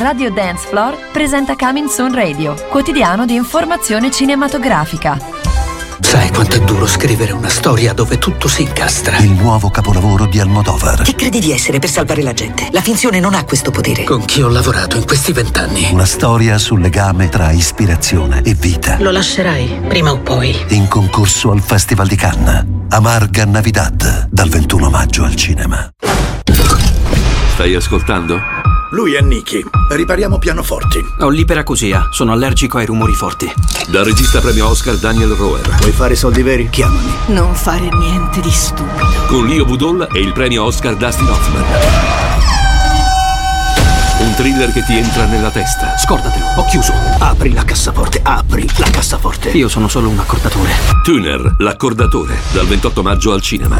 Radio Dance Floor presenta Coming Soon Radio, quotidiano di informazione cinematografica. Sai quanto è duro scrivere una storia dove tutto si incastra? Il nuovo capolavoro di Almodovar. Chi credi di essere per salvare la gente? La finzione non ha questo potere. Con chi ho lavorato in questi 20 anni? Una storia sul legame tra ispirazione e vita. Lo lascerai, prima o poi. In concorso al Festival di Cannes. Amarga Navidad, dal 21 maggio al cinema. Stai ascoltando? Lui è Nicky. Ripariamo pianoforti. Ho l'iperacusia, sono allergico ai rumori forti. Dal regista premio Oscar Daniel Roher. Vuoi fare soldi veri? Chiamami. Non fare niente di stupido. Con Leo Budol e il premio Oscar Dustin Hoffman. Un thriller che ti entra nella testa. Scordatelo, ho chiuso. Apri la cassaforte, apri la cassaforte. Io sono solo un accordatore. Tuner, l'accordatore, dal 28 maggio al cinema.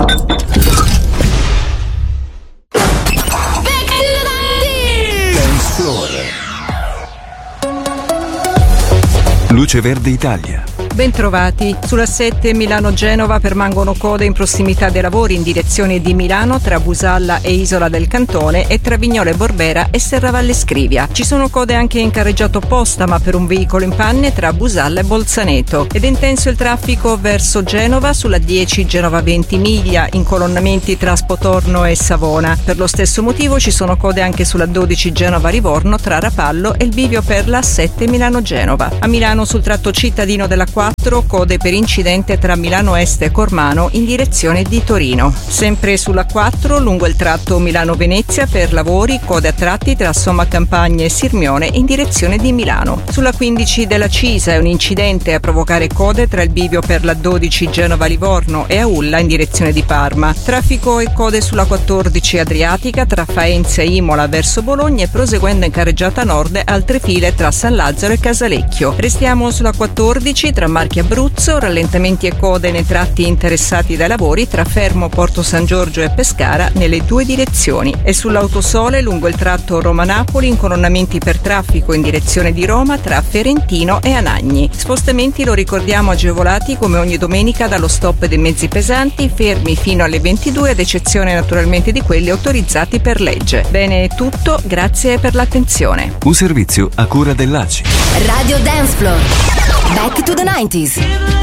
Luce Verde Italia. Bentrovati. Sulla 7 Milano-Genova permangono code in prossimità dei lavori in direzione di Milano tra Busalla e Isola del Cantone e tra Vignole Borbera e Serravalle Scrivia. Ci sono code anche in carreggiato opposta, ma per un veicolo in panne tra Busalla e Bolzaneto. Ed è intenso il traffico verso Genova sulla 10 Genova Ventimiglia, in colonnamenti tra Spotorno e Savona. Per lo stesso motivo ci sono code anche sulla 12 Genova Livorno tra Rapallo e il bivio per la 7 Milano-Genova. A Milano sul tratto cittadino della 4 code per incidente tra Milano Est e Cormano in direzione di Torino. Sempre sulla 4 lungo il tratto Milano-Venezia per lavori, code a tratti tra Somma Campagna e Sirmione in direzione di Milano. Sulla 15 della Cisa è un incidente a provocare code tra il bivio per la 12 Genova-Livorno e Aulla in direzione di Parma. Traffico e code sulla 14 Adriatica tra Faenza e Imola verso Bologna e proseguendo in carreggiata nord altre file tra San Lazzaro e Casalecchio. Restiamo sulla 14 tra Marche e Abruzzo, rallentamenti e code nei tratti interessati dai lavori tra Fermo, Porto San Giorgio e Pescara nelle due direzioni. E sull'Autosole lungo il tratto Roma-Napoli incolonnamenti per traffico in direzione di Roma tra Ferentino e Anagni. Spostamenti, lo ricordiamo, agevolati come ogni domenica dallo stop dei mezzi pesanti, fermi fino alle 22 ad eccezione naturalmente di quelli autorizzati per legge. Bene, è tutto, grazie per l'attenzione. Un servizio a cura dell'ACI. Radio Dance Floor. Back to the 90s.